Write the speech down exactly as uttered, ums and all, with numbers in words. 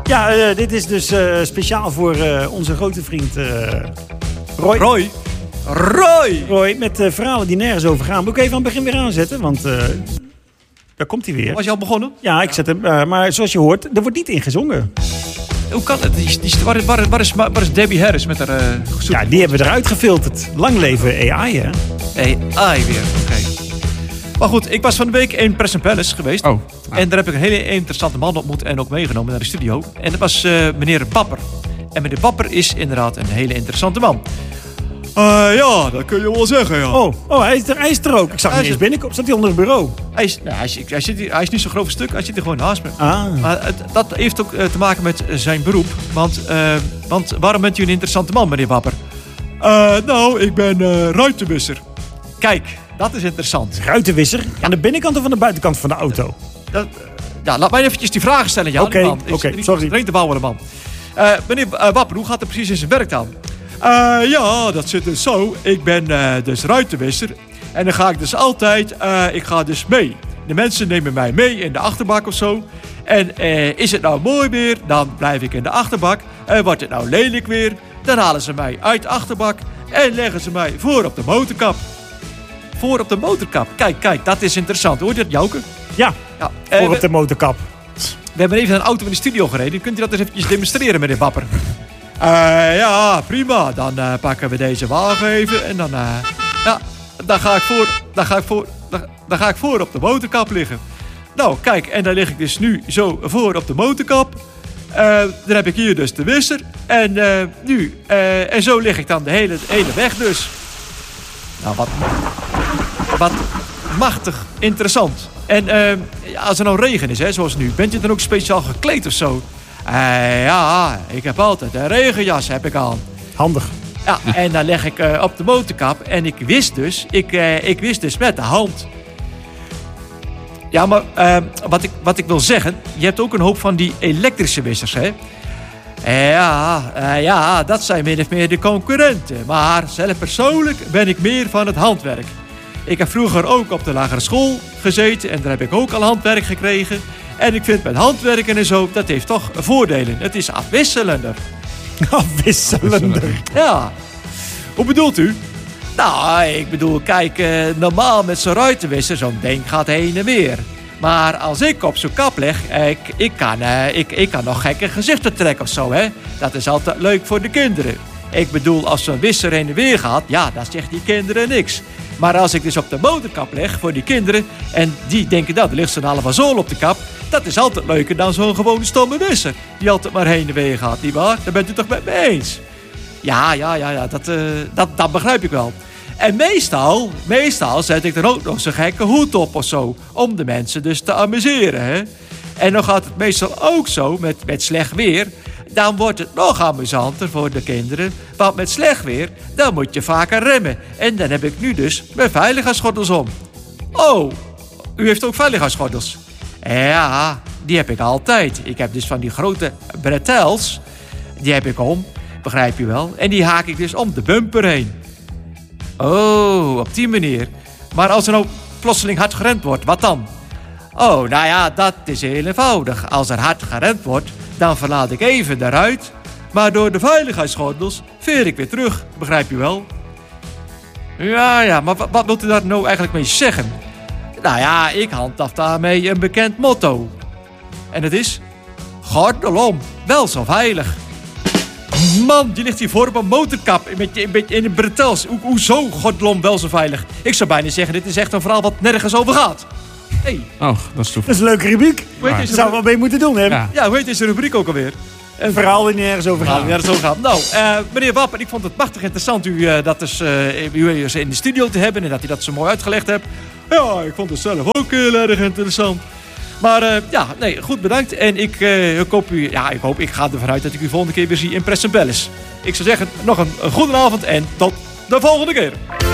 Ja, uh, dit is dus uh, speciaal voor uh, onze grote vriend uh, Roy. Roy. Roy. Roy, met uh, verhalen die nergens over gaan. Moet ik even aan het begin weer aanzetten, want uh, daar komt hij weer. Was je al begonnen? Ja, ik zet hem. Uh, maar zoals je hoort, er wordt niet in gezongen. Hoe kan het? Die, die, waar, waar, waar, is, waar is Debbie Harris met haar uh, zoek? Ja, die hebben we eruit gefilterd. Lang leven A I, hè? A I weer, oké. Okay. Maar goed, ik was van de week in Preston Palace geweest. Oh. Ah. En daar heb ik een hele interessante man ontmoet en ook meegenomen naar de studio. En dat was uh, meneer Bapper. En meneer Bapper is inderdaad een hele interessante man. Uh, ja, dat kun je wel zeggen, ja. Oh, oh hij, is er, hij is er ook. Ik zag hem niet eens binnenkomen. Zat hij onder het bureau? Hij is, nou, hij, is, hij, zit, hij is niet zo'n groot stuk. Hij zit er gewoon naast me. Ah. Maar het, dat heeft ook uh, te maken met zijn beroep. Want, uh, want waarom bent u een interessante man, meneer Bapper? Uh, nou, ik ben uh, ruitenwisser. Kijk, dat is interessant. Ruitenwisser? Aan de binnenkant of aan de buitenkant van de auto? Dat, uh, ja, laat mij eventjes die vragen stellen. Ja, Oké, okay, oké, okay, sorry. Niet te bouwen, man. Uh, meneer uh, Bapper, hoe gaat het precies in zijn werk dan? Uh, ja, dat zit dus zo. Ik ben uh, dus ruitenwisser. En dan ga ik dus altijd, uh, ik ga dus mee. De mensen nemen mij mee in de achterbak of zo. En uh, is het nou mooi weer, dan blijf ik in de achterbak. En wordt het nou lelijk weer, dan halen ze mij uit de achterbak. En leggen ze mij voor op de motorkap. Voor op de motorkap. Kijk, kijk, dat is interessant. Hoor je dat, Jouke? Ja, ja uh, voor op de motorkap. We hebben even een auto in de studio gereden. Kunt u dat eens eventjes demonstreren, meneer Bapper? Uh, ja, prima. Dan uh, pakken we deze wagen even en dan, uh, ja, dan ga ik voor, dan ga ik voor, dan, dan ga ik voor op de motorkap liggen. Nou, kijk, en dan lig ik dus nu zo voor op de motorkap. Uh, dan heb ik hier dus de wisser en uh, nu, uh, en zo lig ik dan de hele, de hele weg dus. Nou, wat, wat machtig interessant. En uh, als er nou regen is, hè, zoals nu, bent u dan ook speciaal gekleed of zo? Uh, ja, ik heb altijd een regenjas heb ik aan. Handig. Ja, en dan leg ik uh, op de motorkap en ik wist dus, ik, uh, ik wist dus met de hand. Ja, maar uh, wat, ik, wat ik wil zeggen, je hebt ook een hoop van die elektrische wissers, hè? Uh, ja, uh, ja, dat zijn min of meer de concurrenten. Maar zelf persoonlijk ben ik meer van het handwerk. Ik heb vroeger ook op de lagere school gezeten en daar heb ik ook al handwerk gekregen. En ik vind met handwerken en zo, dat heeft toch voordelen. Het is afwisselender. Afwisselender? Ja. Hoe bedoelt u? Nou, ik bedoel, kijk, uh, normaal met zo'n ruitenwisser, zo'n ding gaat heen en weer. Maar als ik op zo'n kap leg, ik, ik, kan, uh, ik, ik kan nog gekke gezichten trekken of zo, hè. Dat is altijd leuk voor de kinderen. Ik bedoel, als zo'n wisser heen en weer gaat, ja, dan zegt die kinderen niks. Maar als ik dus op de motorkap leg voor die kinderen en die denken, nou, er ligt zo'n halve zool op de kap. Dat is altijd leuker dan zo'n gewone stomme wisser die altijd maar heen en weer gaat, nietwaar? Daar bent u toch met me eens? Ja, ja, ja, ja dat, uh, dat, dat begrijp ik wel. En meestal, meestal zet ik er ook nog zo'n gekke hoed op of zo, om de mensen dus te amuseren, hè? En dan gaat het meestal ook zo met, met slecht weer. Dan wordt het nog amusanter voor de kinderen. Want met slecht weer, dan moet je vaker remmen. En dan heb ik nu dus mijn veiligheidsgordels om. Oh, u heeft ook veiligheidsgordels? Ja, die heb ik altijd. Ik heb dus van die grote bretels. Die heb ik om, begrijp je wel. En die haak ik dus om de bumper heen. Oh, op die manier. Maar als er nou plotseling hard gerend wordt, wat dan? Oh, nou ja, dat is heel eenvoudig. Als er hard gerend wordt, dan verlaat ik even de ruit. Maar door de veiligheidsgordels veer ik weer terug, begrijp je wel? Ja, ja, maar wat, wat wilt u daar nou eigenlijk mee zeggen? Nou ja, ik handhaf daarmee een bekend motto. En het is... gordel om, wel zo veilig. Man, die ligt hier voor op een motorkap met je, met, in een bretels. Ho, hoezo gordel om, wel zo veilig? Ik zou bijna zeggen, dit is echt een verhaal wat nergens over gaat. Hey. Oh, dat is toevallig. Dat is een leuke rubriek. Daar zou wel mee moeten doen, hè? Ja, ja, hoe heet deze rubriek ook alweer? Een verhaal die nergens over gaat. Ja, nergens over gaat. Nou, uh, meneer Wapper, ik vond het machtig interessant u, uh, dat dus, uh, u in de studio te hebben en dat u dat zo mooi uitgelegd hebt. Ja, ik vond het zelf ook heel erg interessant. Maar uh, ja, nee, goed bedankt. En ik, uh, ik hoop u, ja, ik hoop, ik ga ervan uit dat ik u volgende keer weer zie in Preston Palace. Ik zou zeggen, nog een, een goede avond en tot de volgende keer.